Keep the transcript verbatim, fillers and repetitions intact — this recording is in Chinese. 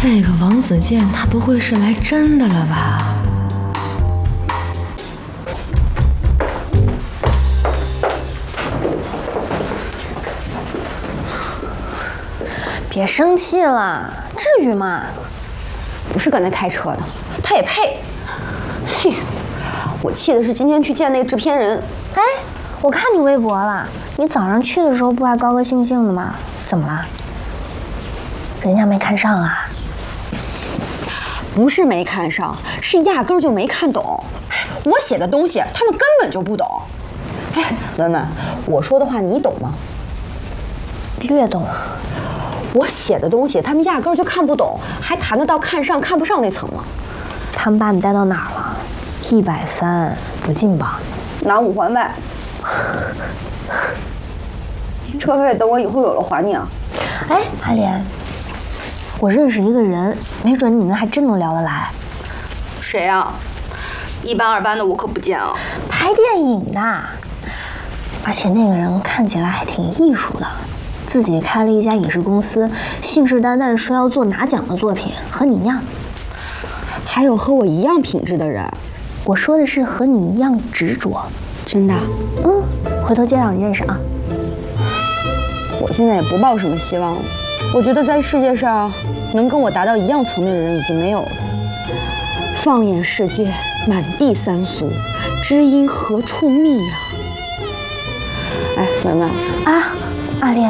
这个王子健他不会是来真的了吧？ 别生气了，至于吗？ 不是跟他开车的，他也配？哼！我气的是今天去见那个制片人。 哎，我看你微博了，你早上去的时候不还高高兴兴的吗？怎么了？人家没看上啊？ 不是没看上，是压根儿就没看懂。我写的东西他们根本就不懂。哎，文文，我说的话你懂吗？ 略懂。 我写的东西他们压根儿就看不懂，还谈得到看上看不上那层吗？ 他们把你带到哪儿了？一百三，不近吧？ 拿五还外。车费等我以后有了还你啊。 哎，阿莲，我认识一个人，没准你们还真能聊得来。 谁啊？一班二班的我可不见啊。 拍电影的，而且那个人看起来还挺艺术的，自己开了一家影视公司，信誓旦旦说要做拿奖的作品，和你一样。 还有和我一样品质的人。 我说的是和你一样执着。 真的？ 嗯，回头介绍你认识啊。 我现在也不抱什么希望了，我觉得在世界上能跟我达到一样层面的人已经没有了。放眼世界，满地三俗，知音何处觅呀？哎，文文啊。